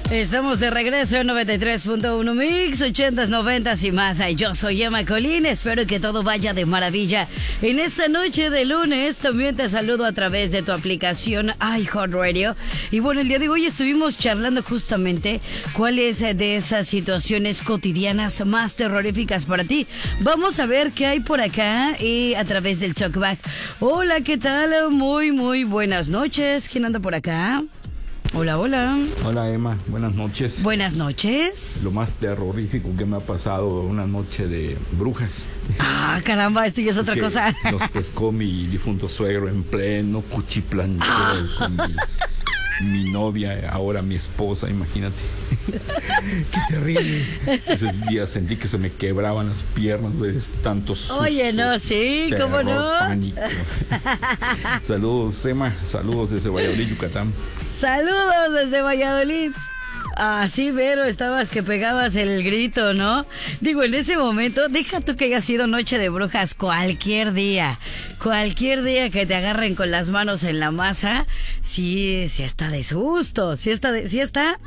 Estamos de regreso en 93.1 Mix, 80s, 90s y más. Yo soy Emma Colín, espero que todo vaya de maravilla. En esta noche de lunes también te saludo a través de tu aplicación iHeartRadio. Y bueno, el día de hoy estuvimos charlando justamente cuáles de esas situaciones cotidianas más terroríficas para ti. Vamos a ver qué hay por acá y a través del Talkback. Hola, ¿qué tal? Muy buenas noches. ¿Quién anda por acá? Hola. Hola, Emma, buenas noches. Buenas noches. Lo más terrorífico que me ha pasado, una noche de brujas. Ah, caramba, esto ya es otra cosa. Nos pescó mi difunto suegro en pleno cuchiplancheo con mi novia, ahora mi esposa, imagínate. Qué terrible. Esos días sentí que se me quebraban las piernas de tantos sustos. Oye, no, sí, terror, ¿cómo no? Pánico. Saludos, Emma, saludos desde Valladolid, Yucatán. Saludos desde Valladolid. Sí, Vero, estabas que pegabas el grito, ¿no? Digo, en ese momento, deja tú que haya sido noche de brujas cualquier día que te agarren con las manos en la masa, sí está de susto, sí está.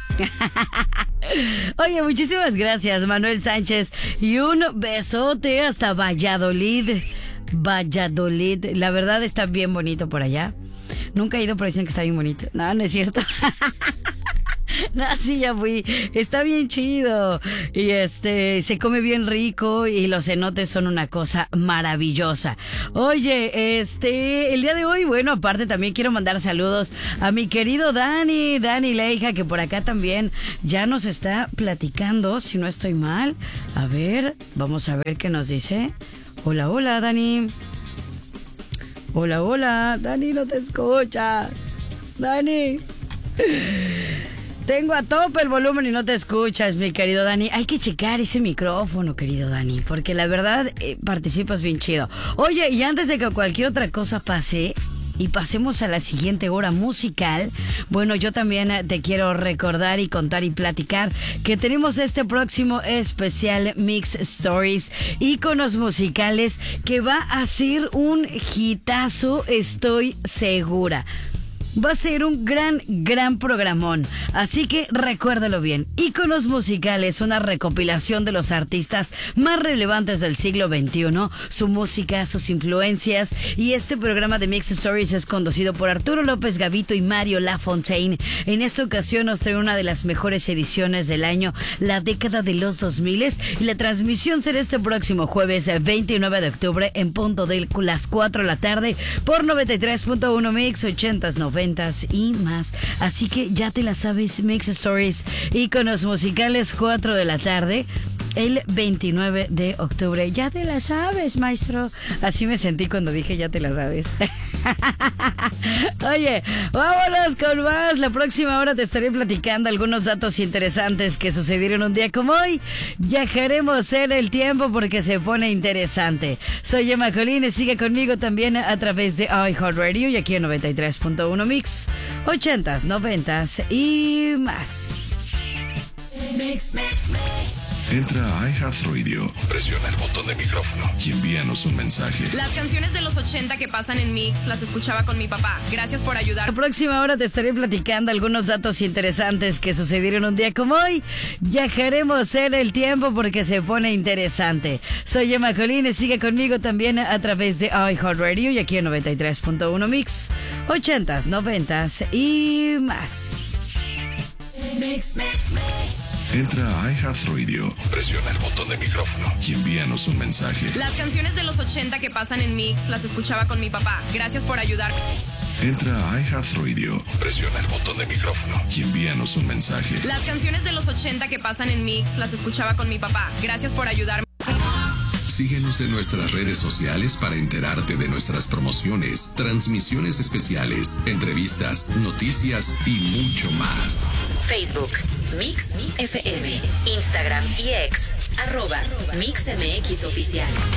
Oye, muchísimas gracias, Manuel Sánchez, y un besote hasta Valladolid. La verdad está bien bonito por allá. Nunca he ido, pero dicen que está bien bonito. No es cierto. No, sí, ya fui. Está bien chido. Y se come bien rico y los cenotes son una cosa maravillosa. Oye, el día de hoy, bueno, aparte también quiero mandar saludos a mi querido Dani Leija, que por acá también ya nos está platicando, si no estoy mal. A ver, vamos a ver qué nos dice. Hola, Dani. Hola, Dani, no te escuchas. Dani. Tengo a tope el volumen y no te escuchas, mi querido Dani. Hay que checar ese micrófono, querido Dani, porque la verdad participas bien chido. Oye, y antes de que cualquier otra cosa pase y pasemos a la siguiente hora musical, bueno, yo también te quiero recordar y contar y platicar que tenemos este próximo especial Mix Stories, íconos musicales, que va a ser un hitazo, estoy segura. Va a ser un gran programón. Así que recuérdalo bien. Íconos musicales, una recopilación de los artistas más relevantes del siglo XXI, su música, sus influencias. Y este programa de Mix Stories es conducido por Arturo López Gavito y Mario Lafontaine. En esta ocasión nos trae una de las mejores ediciones del año, la década de los 2000. Y la transmisión será este próximo jueves 29 de octubre en punto de las 4 de la tarde por 93.1 Mix, 80s, 90s y más. Así que ya te la sabes, Mix Stories, íconos musicales, 4 de la tarde el 29 de octubre. Ya te la sabes, maestro. Así me sentí cuando dije ya te la sabes. Oye, vámonos con más. La próxima hora te estaré platicando algunos datos interesantes que sucedieron un día como hoy. Viajaremos en el tiempo porque se pone interesante. Soy Emma Colín y sigue conmigo también a través de iHeartRadio y aquí en 93.1 Mix, 80s, 90s y más. Mix. Entra a iHeartRadio, presiona el botón de micrófono y envíanos un mensaje. Las canciones de los 80 que pasan en Mix las escuchaba con mi papá. Gracias por ayudar. La próxima hora te estaré platicando algunos datos interesantes que sucedieron un día como hoy. Viajaremos en el tiempo porque se pone interesante. Soy Emma Colín y sigue conmigo también a través de iHeartRadio y aquí en 93.1 Mix, 80s, 90s y más. Mix. Entra a iHeartRadio, presiona el botón de micrófono y envíanos un mensaje. Las canciones de los 80 que pasan en Mix las escuchaba con mi papá. Gracias por ayudar. Entra a iHeartRadio, presiona el botón de micrófono y envíanos un mensaje. Las canciones de los 80 que pasan en Mix las escuchaba con mi papá. Gracias por ayudarme. Síguenos en nuestras redes sociales para enterarte de nuestras promociones, transmisiones especiales, entrevistas, noticias y mucho más. Facebook, Mix FM, Instagram y X, @MixMX Oficial.